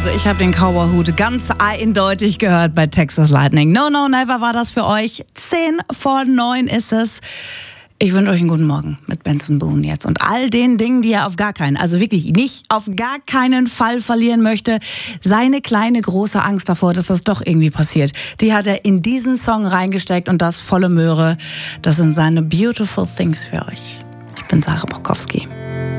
Also ich habe den Cowboy-Hut ganz eindeutig gehört bei Texas Lightning. No, no, never war das für euch. 10:10 ist es. Ich wünsche euch einen guten Morgen mit Benson Boone jetzt und all den Dingen, die er auf gar keinen, also wirklich nicht auf gar keinen Fall verlieren möchte. Seine kleine große Angst davor, dass das doch irgendwie passiert, die hat er in diesen Song reingesteckt und das volle Möhre. Das sind seine Beautiful Things für euch. Ich bin Sarah Bokowski.